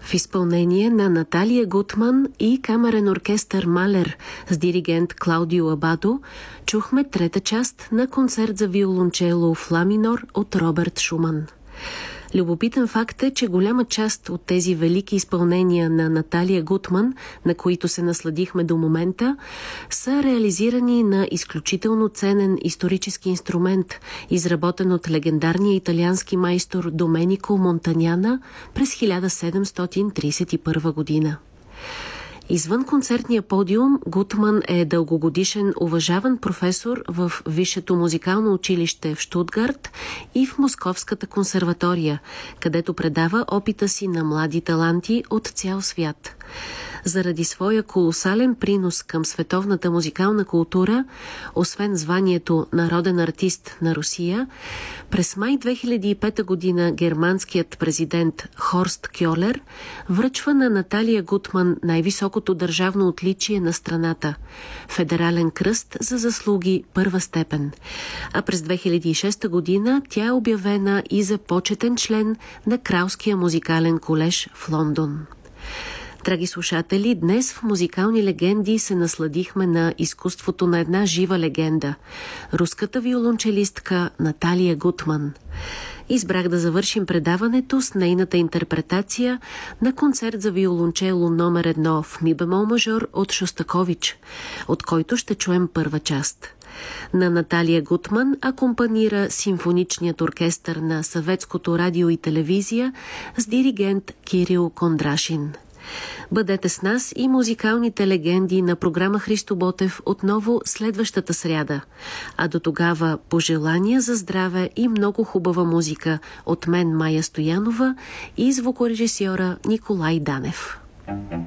В изпълнение на Наталия Гутман и камерен оркестър Малер с диригент Клаудио Абадо чухме трета част на концерт за виолончело в ла минор от Роберт Шуман. Любопитен факт е, че голяма част от тези велики изпълнения на Наталия Гутман, на които се насладихме до момента, са реализирани на изключително ценен исторически инструмент, изработен от легендарния италиански майстор Доменико Монтаняна през 1731 година. Извън концертния подиум, Гутман е дългогодишен уважаван професор в Висшето музикално училище в Щутгарт и в Московската консерватория, където предава опита си на млади таланти от цял свят. Заради своя колосален принос към световната музикална култура, освен званието Народен артист на Русия, през май 2005 година германският президент Хорст Кьолер връчва на Наталия Гутман най-високото държавно отличие на страната – Федерален кръст за заслуги първа степен. А през 2006 година тя е обявена и за почетен член на Кралския музикален колеж в Лондон. Драги слушатели, днес в Музикални легенди се насладихме на изкуството на една жива легенда – руската виолончелистка Наталия Гутман. Избрах да завършим предаването с нейната интерпретация на концерт за виолончело номер 1 в ми бемол мажор от Шостакович, от който ще чуем първа част. На Наталия Гутман акомпанира симфоничният оркестър на Съветското радио и телевизия с диригент Кирил Кондрашин. Бъдете с нас и музикалните легенди на програма Христо Ботев отново следващата сряда. А до тогава пожелания за здраве и много хубава музика от мен Майя Стоянова и звукорежисьора Николай Данев.